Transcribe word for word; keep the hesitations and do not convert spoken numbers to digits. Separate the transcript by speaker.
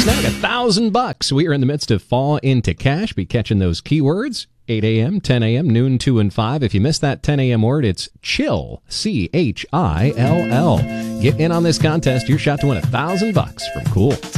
Speaker 1: snag a thousand bucks. We are in the midst of Fall into Cash. Be catching those keywords. eight a.m., ten a.m., noon, two, and five. If you missed that ten a.m. word, it's chill, C H I L L. Get in on this contest. Your shot to win a thousand bucks from Cool.